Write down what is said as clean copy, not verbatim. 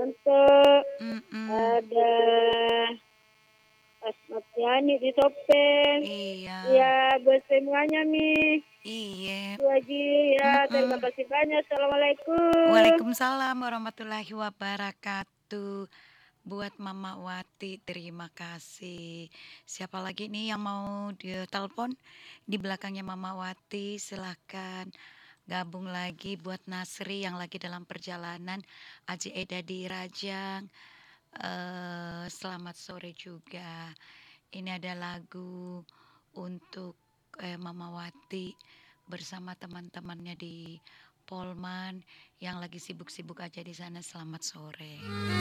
Widianto, Mhm. ada Asmatiani di topeng. Iya. Ya, buat semuanya nih. Iya. Bu Haji, ya terima Mhm. kasih banyak. Assalamualaikum. Waalaikumsalam warahmatullahi wabarakatuh. Buat Mama Wati, terima kasih. Siapa lagi nih yang mau ditelepon? Di belakangnya Mama Wati, silahkan gabung lagi buat Nasri yang lagi dalam perjalanan. Aji Eda di Rajang. Selamat sore juga. Ini ada lagu untuk Mama Wati bersama teman-temannya di Polman yang lagi sibuk-sibuk aja di sana. Selamat sore.